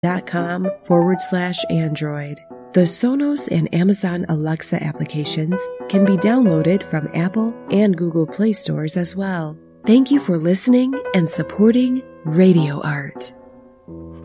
Sonos.com/Android. The Sonos and Amazon Alexa applications can be downloaded from Apple and Google Play stores as well. Thank you for listening and supporting Radio Art.